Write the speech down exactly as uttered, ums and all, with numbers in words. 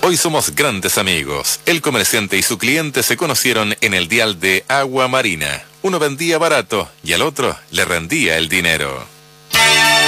Hoy somos grandes amigos. El comerciante y su cliente se conocieron en el dial de Agua Marina. Uno vendía barato y al otro le rendía el dinero.